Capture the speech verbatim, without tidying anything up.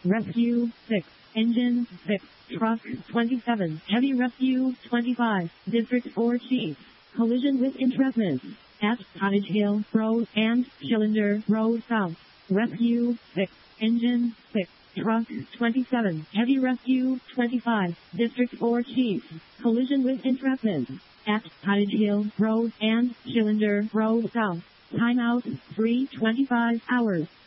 Rescue six. Engine six. Truck twenty-seven. Heavy Rescue twenty-five. District four Chief. Collision with Intrepid at Cottage Hill Road and Cylinder Road South. Rescue six. Engine six. Truck twenty-seven. Heavy Rescue twenty-five. District four Chief. Collision with Intrepid at Cottage Hill Road and Cylinder Road South. Timeout three twenty-five hours.